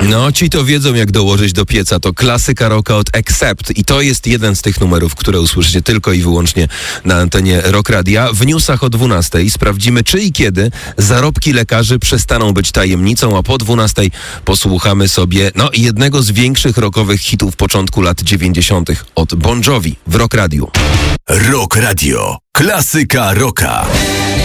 No, ci to wiedzą, jak dołożyć do pieca. To klasyka rocka od Accept i to jest jeden z tych numerów, które usłyszycie tylko i wyłącznie na antenie Rock Radia. W newsach o 12:00 sprawdzimy, czy i kiedy zarobki lekarzy przestaną być tajemnicą, a po 12:00 posłuchamy sobie jednego z większych rockowych hitów początku lat 90. od Bon Jovi w Rock Radiu. Rock Radio. Klasyka rocka.